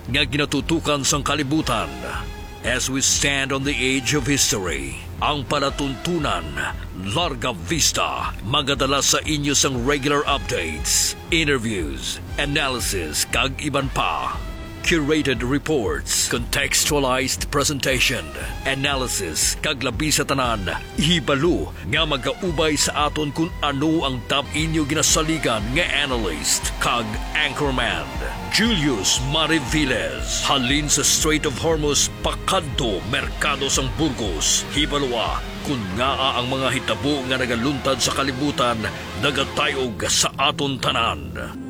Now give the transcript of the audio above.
nga ginatutukan sang kalibutan. As we stand on the edge of history, ang palatuntunan, Larga Vista, magadala sa inyo sang regular updates, interviews, analysis, kag iban pa. Curated reports, contextualized presentation, analysis, kag labi sa tanan, hibalo nga magaubay sa aton kung ano ang top inyo ginasaligan nga analyst, kag anchorman. Julius Mariviles, halin sa Strait of Hormuz, pakadto merkado sang Burgos, hibalwa kung nga ang mga hitabo nga nagaluntad sa kalibutan, nagatayog sa aton tanan.